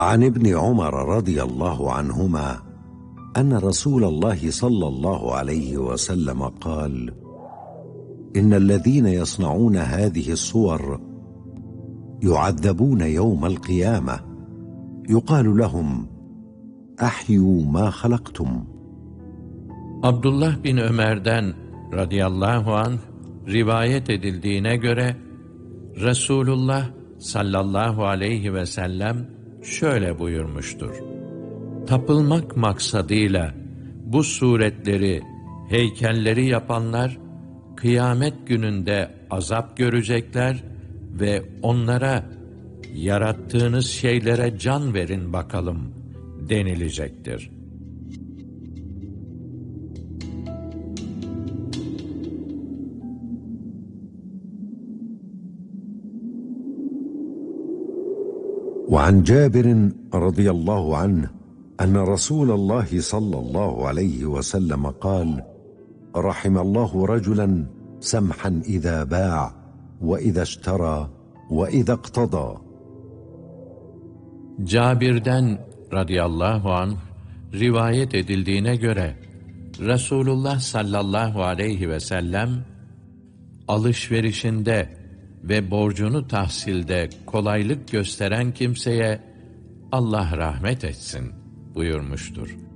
عن ابن عمر رضي الله عنهما أن رسول الله صلى الله عليه وسلم قال: إن الذين يصنعون هذه الصور يعذبون يوم القيامة، يقال لهم: أحيوا ما خلقتم. Abdullah bin Ömer'den radıyallahu anh rivayet edildiğine göre Resulullah sallallahu aleyhi ve sellem şöyle buyurmuştur: Tapılmak maksadıyla bu suretleri, heykelleri yapanlar kıyamet gününde azap görecekler ve onlara yarattığınız şeylere can verin bakalım denilecektir. وعن جابر رضي الله عنه أن رسول الله صلى الله عليه وسلم قال: رحم الله رجلا سمحا إذا باع وإذا اشترى وإذا اقتضى. Cabir'den radıyallahu anh rivayet edildiğine göre Resulullah sallallahu aleyhi ve sellem alışverişinde ve borcunu tahsilde kolaylık gösteren kimseye Allah rahmet etsin buyurmuştur.